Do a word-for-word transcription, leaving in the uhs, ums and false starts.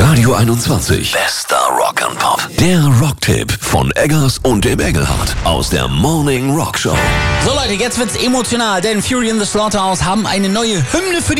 Radio einundzwanzig. Bester Rock and Pop. Der Rocktipp von Eggers und dem Engelhardt aus der Morning Rock Show. So Leute, jetzt wird's emotional, denn Fury in the Slaughterhouse haben eine neue Hymne für die